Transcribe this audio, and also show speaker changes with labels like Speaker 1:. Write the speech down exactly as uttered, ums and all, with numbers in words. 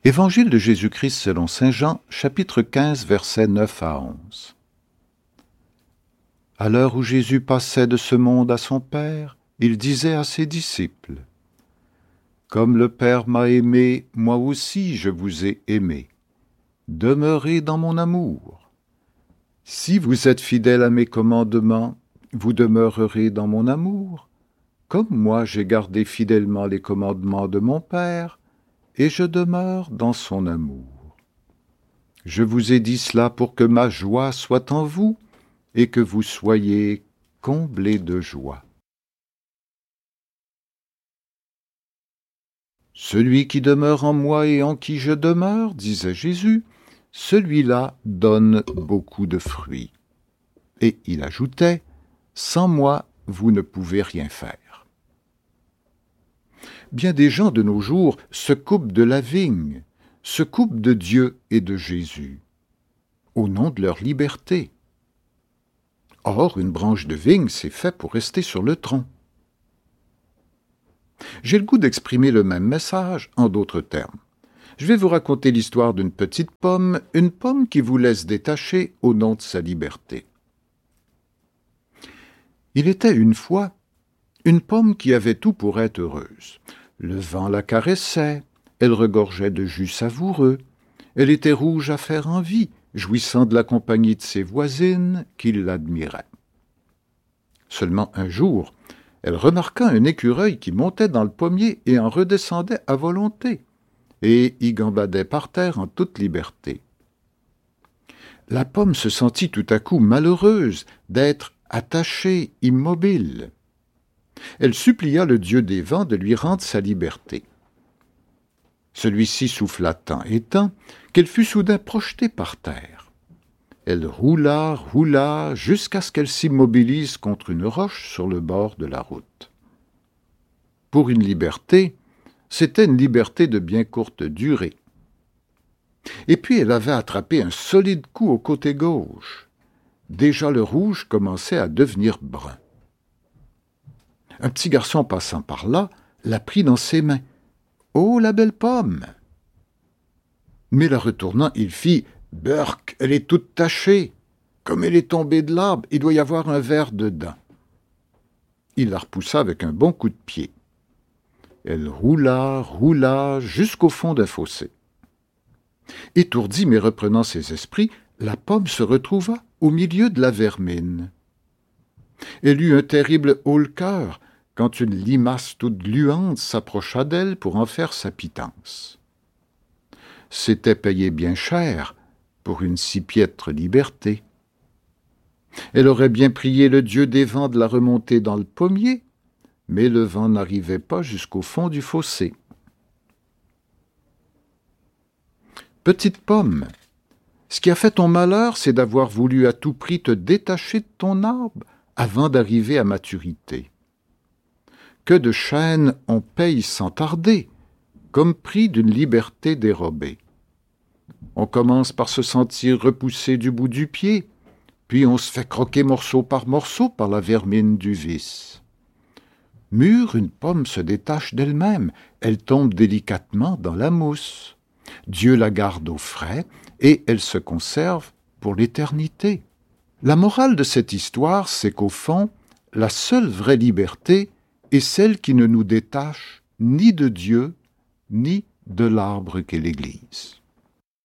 Speaker 1: Évangile de Jésus-Christ selon saint Jean, chapitre quinze, versets neuf à onze. À l'heure où Jésus passait de ce monde à son Père, il disait à ses disciples : « Comme le Père m'a aimé, moi aussi je vous ai aimé. Demeurez dans mon amour. Si vous êtes fidèles à mes commandements, vous demeurerez dans mon amour, comme moi j'ai gardé fidèlement les commandements de mon Père, et je demeure dans son amour. Je vous ai dit cela pour que ma joie soit en vous et que vous soyez comblés de joie. Celui qui demeure en moi et en qui je demeure, disait Jésus, celui-là donne beaucoup de fruits. Et il ajoutait, sans moi, vous ne pouvez rien faire. Bien des gens de nos jours se coupent de la vigne, se coupent de Dieu et de Jésus, au nom de leur liberté. Or, une branche de vigne, c'est fait pour rester sur le tronc. J'ai le goût d'exprimer le même message en d'autres termes. Je vais vous raconter l'histoire d'une petite pomme, une pomme qui vous laisse détacher au nom de sa liberté. Il était une fois une pomme qui avait tout pour être heureuse. Le vent la caressait, elle regorgeait de jus savoureux, elle était rouge à faire envie, jouissant de la compagnie de ses voisines qui l'admiraient. Seulement un jour, elle remarqua un écureuil qui montait dans le pommier et en redescendait à volonté, et y gambadait par terre en toute liberté. La pomme se sentit tout à coup malheureuse d'être attachée, immobile. Elle supplia le dieu des vents de lui rendre sa liberté. Celui-ci souffla tant et tant qu'elle fut soudain projetée par terre. Elle roula, roula, jusqu'à ce qu'elle s'immobilise contre une roche sur le bord de la route. Pour une liberté, c'était une liberté de bien courte durée. Et puis elle avait attrapé un solide coup au côté gauche. Déjà le rouge commençait à devenir brun. Un petit garçon passant par là la prit dans ses mains. « Oh, la belle pomme !» Mais la retournant, il fit « Burk, elle est toute tachée. Comme elle est tombée de l'arbre, il doit y avoir un ver dedans. » Il la repoussa avec un bon coup de pied. Elle roula, roula, jusqu'au fond d'un fossé. Étourdie mais reprenant ses esprits, la pomme se retrouva au milieu de la vermine. Elle eut un terrible haut-le-cœur quand une limace toute gluante s'approcha d'elle pour en faire sa pitance. C'était payé bien cher pour une si piètre liberté. Elle aurait bien prié le dieu des vents de la remonter dans le pommier, mais le vent n'arrivait pas jusqu'au fond du fossé. Petite pomme, ce qui a fait ton malheur, c'est d'avoir voulu à tout prix te détacher de ton arbre avant d'arriver à maturité. Que de chaînes on paye sans tarder, comme prix d'une liberté dérobée. On commence par se sentir repoussé du bout du pied, puis on se fait croquer morceau par morceau par la vermine du vice. Mûre, une pomme se détache d'elle-même, elle tombe délicatement dans la mousse. Dieu la garde au frais et elle se conserve pour l'éternité. La morale de cette histoire, c'est qu'au fond, la seule vraie liberté est celle qui ne nous détache ni de Dieu, ni de l'arbre qu'est l'Église.